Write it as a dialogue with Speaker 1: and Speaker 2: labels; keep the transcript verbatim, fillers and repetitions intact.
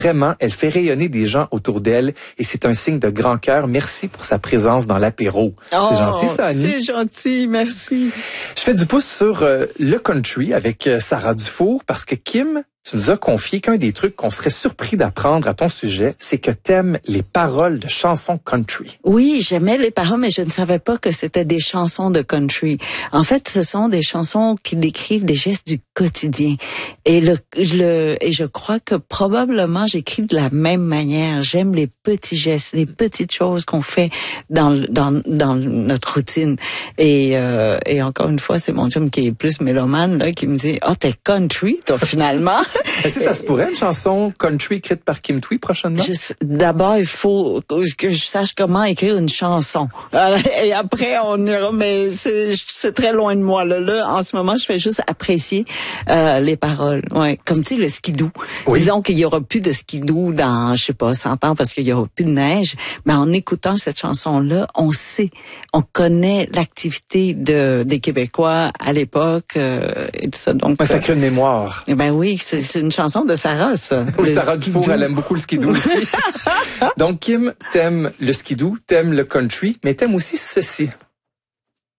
Speaker 1: Vraiment, elle fait rayonner des gens autour d'elle et c'est un signe de grand cœur. Merci pour sa présence dans l'apéro.
Speaker 2: Oh,
Speaker 1: c'est gentil, ça, Annie?
Speaker 2: C'est gentil, merci.
Speaker 1: Je fais du pouce sur euh, le country avec euh, Sarah Dufour parce que Kim, tu nous as confié qu'un des trucs qu'on serait surpris d'apprendre à ton sujet, c'est que t'aimes les paroles de chansons country.
Speaker 2: Oui, j'aimais les paroles, mais je ne savais pas que c'était des chansons de country. En fait, ce sont des chansons qui décrivent des gestes du quotidien. Et le, le et je crois que probablement j'écris de la même manière. J'aime les petits gestes, les petites choses qu'on fait dans dans dans notre routine. Et euh, et encore une fois, c'est mon chum qui est plus mélomane là qui me dit "Oh, t'es country, toi finalement."
Speaker 1: Est-ce que ça se pourrait, une chanson country écrite par Kim Thuy prochainement?
Speaker 2: Je, d'abord, il faut que je sache comment écrire une chanson. Et après, on ira, mais c'est, c'est très loin de moi. Là, là, en ce moment, je fais juste apprécier euh, les paroles. Ouais, comme tu sais, le skidoo. Oui. Disons qu'il y aura plus de skidoo dans, je sais pas, cent ans parce qu'il y aura plus de neige. Mais en écoutant cette chanson-là, on sait, on connaît l'activité de des Québécois à l'époque euh, et tout ça. Donc,
Speaker 1: ouais, ça crée une mémoire.
Speaker 2: Euh, ben oui, c'est, c'est une chanson de Sarah, ça.
Speaker 1: Oui, Sarah Dufour, elle aime beaucoup le skidoo aussi. Donc, Kim, t'aimes le skidoo, t'aimes le country, mais t'aimes aussi ceci.